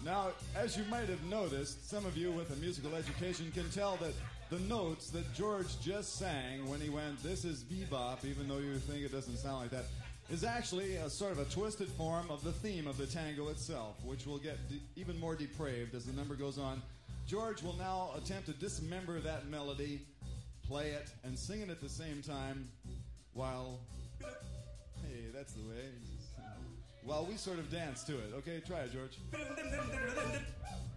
Now, as you might have noticed, some of you with a musical education can tell that the notes that George just sang when he went, "This is bebop," even though you think it doesn't sound like that, is actually a sort of a twisted form of the theme of the tango itself, which will get even more depraved as the number goes on. George will now attempt to dismember that melody, play it, and sing it at the same time while... Hey, that's the way. While we sort of dance to it. Okay, try it, George.